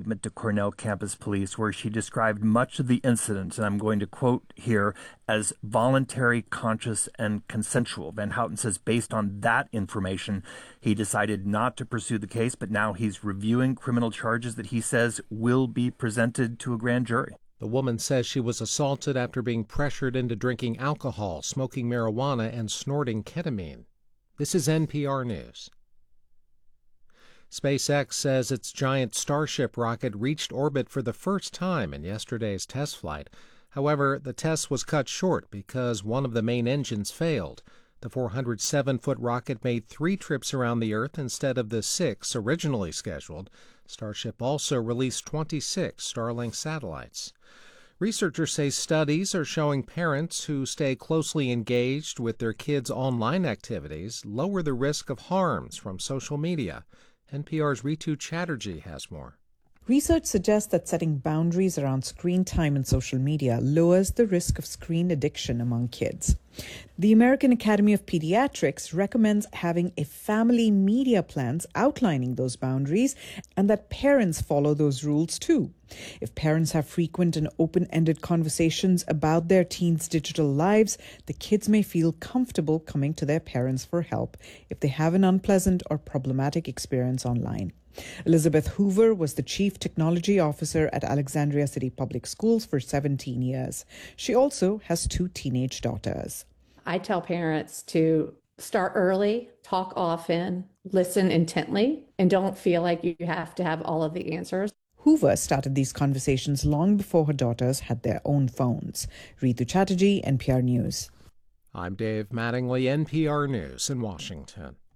statement to Cornell campus police where she described much of the incident, and I'm going to quote here, as voluntary, conscious, and consensual. Van Houten says based on that information, he decided not to pursue the case, but now he's reviewing criminal charges that he says will be presented to a grand jury. The woman says she was assaulted after being pressured into drinking alcohol, smoking marijuana, and snorting ketamine. This is NPR News. SpaceX says its giant Starship rocket reached orbit for the first time in yesterday's test flight. However, the test was cut short because one of the main engines failed. The 407-foot rocket made 3 trips around the Earth instead of the 6 originally scheduled. Starship also released 26 Starlink satellites. Researchers say studies are showing parents who stay closely engaged with their kids' online activities lower the risk of harms from social media. NPR's Ritu Chatterjee has more. Research suggests that setting boundaries around screen time and social media lowers the risk of screen addiction among kids. The American Academy of Pediatrics recommends having a family media plans outlining those boundaries and that parents follow those rules too. If parents have frequent and open-ended conversations about their teens' digital lives, the kids may feel comfortable coming to their parents for help if they have an unpleasant or problematic experience online. Elizabeth Hoover was the Chief Technology Officer at Alexandria City Public Schools for 17 years. She also has 2 teenage daughters. I tell parents to start early, talk often, listen intently, and don't feel like you have to have all of the answers. Hoover started these conversations long before her daughters had their own phones. Ritu Chatterjee, NPR News. I'm Dave Mattingly, NPR News in Washington.